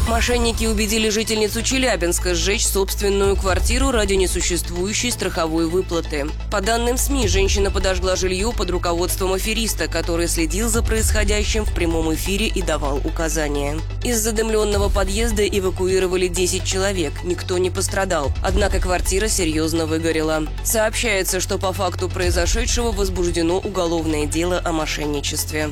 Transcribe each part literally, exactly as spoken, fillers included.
Мошенники убедили жительницу Челябинска сжечь собственную квартиру ради несуществующей страховой выплаты. По данным СМИ, женщина подожгла жилье под руководством афериста, который следил за происходящим в прямом эфире и давал указания. Из задымленного подъезда эвакуировали десять человек, никто не пострадал, однако квартира серьезно выгорела. Сообщается, что по факту произошедшего возбуждено уголовное дело о мошенничестве.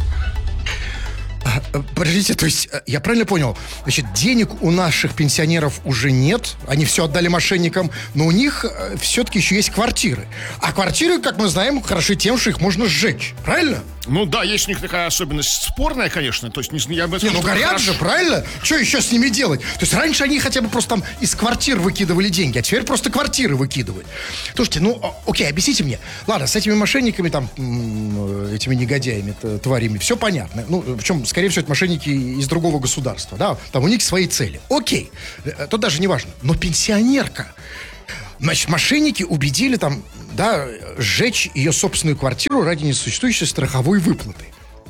Подождите, то есть, я правильно понял? Значит, денег у наших пенсионеров уже нет, они все отдали мошенникам, но у них все-таки еще есть квартиры. А квартиры, как мы знаем, хороши тем, что их можно сжечь, правильно? Ну да, есть у них такая особенность спорная, конечно. То есть, не, я бы не, ну горят хорошо. же, правильно? Что еще с ними делать? То есть раньше они хотя бы просто там из квартир выкидывали деньги, а теперь просто квартиры выкидывают. Слушайте, ну окей, объясните мне. Ладно, с этими мошенниками, там, этими негодяями, тварями, все понятно. Ну, причем, скорее всего, это мошенники из другого государства, да? Там у них свои цели. Окей, тут даже не важно. Но пенсионерка... Значит, мошенники убедили там, да, сжечь ее собственную квартиру ради несуществующей страховой выплаты.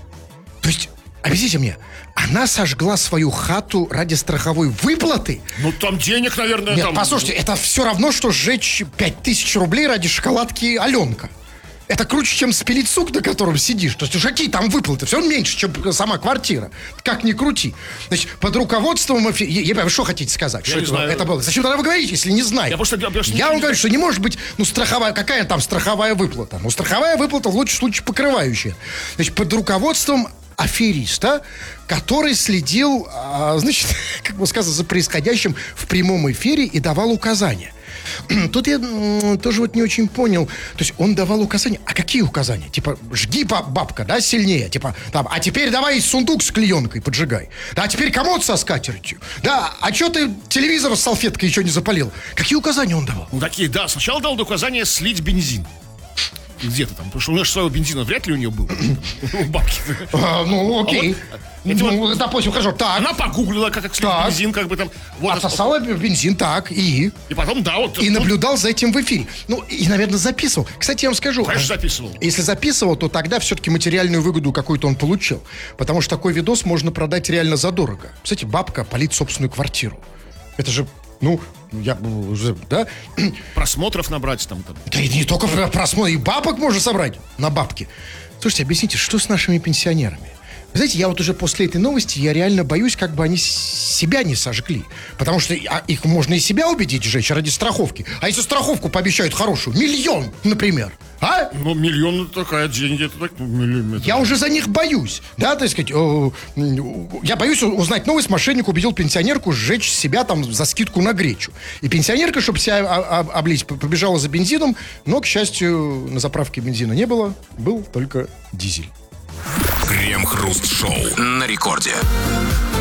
То есть, объясните мне, она сожгла свою хату ради страховой выплаты? Ну, там денег, наверное, Нет, там... послушайте, это все равно, что сжечь пять тысяч рублей ради шоколадки Аленка. Это круче, чем спилить сук, на котором сидишь. То есть уж какие там выплаты? Все меньше, чем сама квартира. Как ни крути. Значит, под руководством... Я, я, вы что хотите сказать? Я что не это, знаю. это было? Зачем тогда вы говорите, если не знаете? Я, просто, я, просто я не... вам говорю, что не может быть, ну, страховая... Какая там страховая выплата? Ну, страховая выплата в лучшем случае покрывающая. Значит, под руководством афериста, который следил, а, значит, как бы сказать, за происходящим в прямом эфире и давал указания. Тут я м, тоже вот не очень понял. То есть он давал указания. А какие указания? Типа, жги, бабка, да, сильнее. Типа, там, а теперь давай сундук с клеенкой поджигай. Да, а теперь комод со скатертью. Да, а что ты телевизор с салфеткой еще не запалил? Какие указания он давал? Ну, такие, да. Сначала дал указание слить бензин. Где-то там, потому что у нее же своего бензина вряд ли у нее был. Бабки. А, ну, окей. А вот, ну, вот, допустим, хорошо, так. Она погуглила, как, как слить Так. бензин, как бы там. Вот, Отсосала бензин, так, и... И потом, да, вот... И тут, наблюдал за этим в эфире. Ну, и, наверное, записывал. Кстати, я вам скажу. Конечно, записывал. Если записывал, то тогда все-таки материальную выгоду какую-то он получил. Потому что такой видос можно продать реально задорого. Кстати, бабка палит собственную квартиру. Это же, ну, я уже, да? Просмотров набрать там. там. Да и не только просмотр, и бабок можно собрать на бабки. Слушайте, объясните, что с нашими пенсионерами? Вы знаете, я вот уже после этой новости, я реально боюсь, как бы они себя не сожгли. Потому что их можно и себя убедить сжечь ради страховки. А если страховку пообещают хорошую, миллион, например, а? Ну, миллион такая деньги, это так, миллион. Это... Я уже за них боюсь, да, то есть, сказать, э, я боюсь узнать новость, мошенник убедил пенсионерку сжечь себя там за скидку на гречу. И пенсионерка, чтобы себя облить, побежала за бензином, но, к счастью, на заправке бензина не было, был только дизель. Крем-хруст-шоу на рекорде.